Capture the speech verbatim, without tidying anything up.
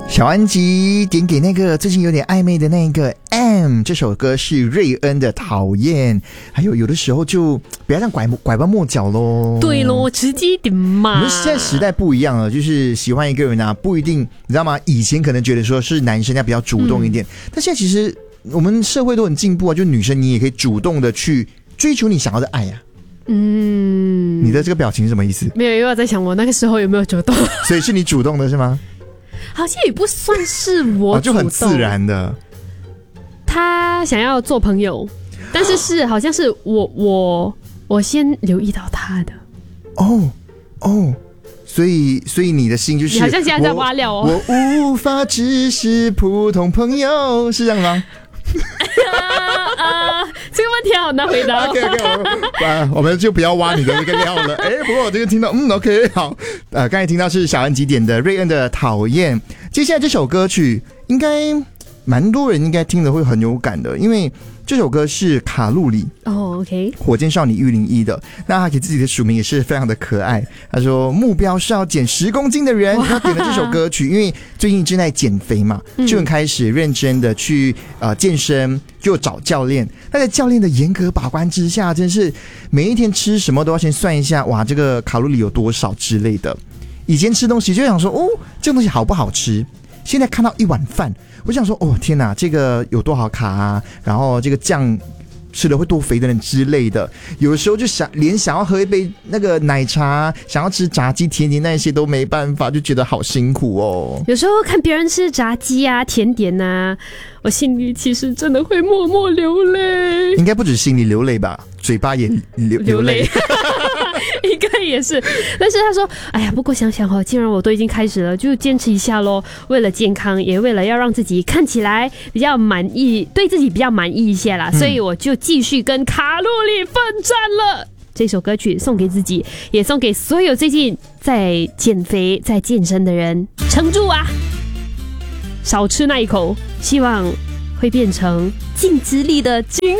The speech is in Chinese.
小安吉点给那个最近有点暧昧的那个 M， 这首歌是瑞恩的讨厌。还有有的时候就不要这样拐拐弯抹角咯。 对咯，直接一点嘛。 我们现在时代不一样了，就是喜欢一个人啊，不一定你知道吗？以前可能觉得说是男生要比较主动一点，嗯、但现在其实我们社会都很进步啊，就女生你也可以主动的去追求你想要的爱啊。嗯，你的这个表情是什么意思？ 没有，因为我在想我那个时候有没有主动。 所以是你主动的是吗？ 好像也不算是我主动、啊、 就很自然的。 他想要做朋友，但是是好像是我我我先留意到他的。 哦哦，所以所以你的心就是你好像现在在挖料哦。 我, 我无法只是普通朋友，是这样吗？ 啊，这个问题好难回答、哦。 OK OK， 我, 啊、我们就不要挖你的这个料了。哎，不过我这个听到，嗯 ，OK， 好。呃，刚才听到是小安吉点的瑞恩的讨厌。接下来这首歌曲应该蛮多人应该听的会很有感的，因为这首歌是卡路里哦 ，OK， 火箭少女玉零一的。那他给自己的署名也是非常的可爱。他说目标是要减十公斤的人，他点了这首歌曲，因为最近正在减肥嘛，就很开始认真的去呃健身，就找教练。那在教练的严格把关之下，真是每一天吃什么都要先算一下，哇，这个卡路里有多少之类的。以前吃东西就想说，哦，这个东西好不好吃？现在看到一碗饭，我想说，哦，天哪，这个有多少卡啊？然后这个酱吃了会多肥的人之类的。有的时候就想连想要喝一杯那个奶茶，想要吃炸鸡甜点那些都没办法，就觉得好辛苦哦。 有时候看别人吃炸鸡啊甜点啊，我心里其实真的会默默流泪。 应该不止心里流泪吧，嘴巴也流流泪。 应该也是，但是他说哎呀，不过想想哦，既然我都已经开始了，就坚持一下咯，为了健康，也为了要让自己看起来比较满意，对自己比较满意一些啦、嗯、所以我就继续跟卡路里奋战了。这首歌曲送给自己，也送给所有最近在减肥在健身的人，撑住啊，少吃那一口，希望会变成净值力的金